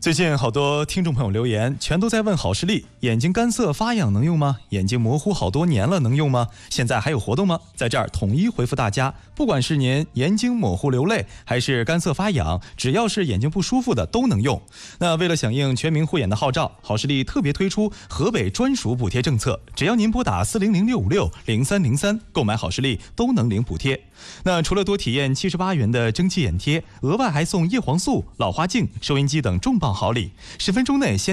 最近好多听众朋友留言，全都在问好视力眼睛干涩发痒能用吗？眼睛模糊好多年了能用吗？现在还有活动吗？在这儿统一回复大家，不管是您眼睛模糊流泪，还是干涩发痒，只要是眼睛不舒服的都能用。那为了响应全民护眼的号召，好视力特别推出河北专属补贴政策，只要您拨打4006560303购买好视力都能领补贴。那除了多体验78元的蒸汽眼贴，额外还送叶黄素、老花镜、收音机等重磅好礼，10分钟内先